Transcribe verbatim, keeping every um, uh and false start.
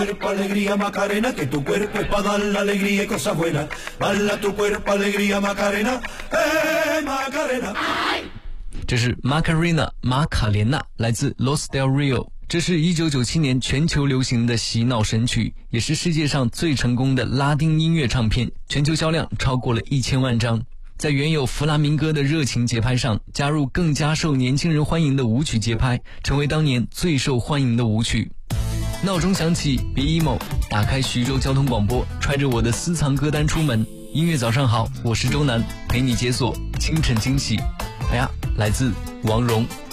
cuerpo alegría Macarena, que tu cuerpo es para dar la alegría y cosas buenas. Baila tu cuerpo alegría Macarena, eh Macarena。 这是 Macarena 马卡莲娜，来自 Los Del Rio。这是一九九七年全球流行的洗脑神曲，也是世界上最成功的拉丁音乐唱片，全球销量超过了一千万张。在原有弗拉明戈的热情节拍上，加入更加受年轻人欢迎的舞曲节拍，成为当年最受欢迎的舞曲。闹钟响起，别 emo， 打开徐州交通广播，揣着我的私藏歌单出门。音乐早上好，我是周南，陪你解锁清晨惊喜。哎呀，来自王蓉。